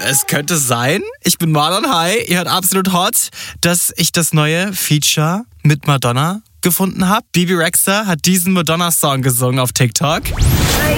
Es könnte sein. Ich bin Marlon, hi. Ihr hört Absolut Hot, dass ich das neue Feature mit Madonna gefunden habe. Bibi Rexha hat diesen Madonna-Song gesungen auf TikTok.